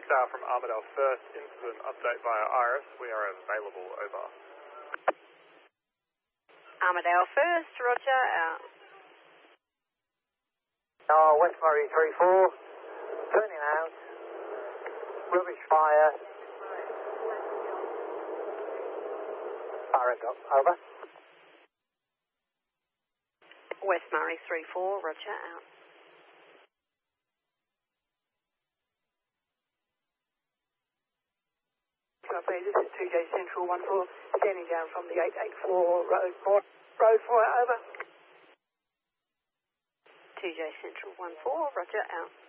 Star from Armidale First, incident update via Iris. We are available, over. Armidale First, roger, out. West Murray 3-4, turning out, rubbish fire. Fire up, over. West Murray 3-4, roger, out. Copy, this is 2J Central 14, standing down from the 884 road, road fire, over. 2J Central 14, roger, out.